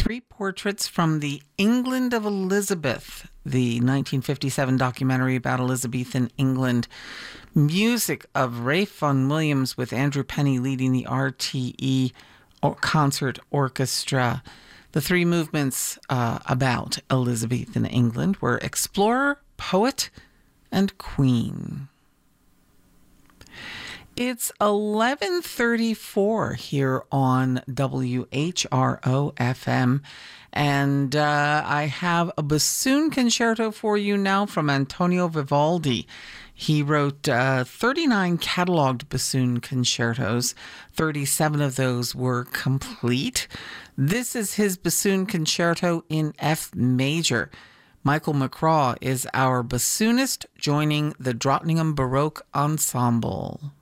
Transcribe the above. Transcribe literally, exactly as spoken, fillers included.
three portraits from the England of Elizabeth, the nineteen fifty-seven documentary about Elizabethan England. Music of Ralph Vaughan Williams with Andrew Penny leading the R T E Concert Orchestra. The three movements uh, about Elizabethan England were Explorer, Poet, and Queen. It's eleven thirty-four here on W H R O F M, and uh, I have a bassoon concerto for you now from Antonio Vivaldi. He wrote uh, thirty-nine cataloged bassoon concertos. thirty-seven of those were complete. This is his bassoon concerto in F major. Michael McCraw is our bassoonist, joining the Drottningham Baroque Ensemble.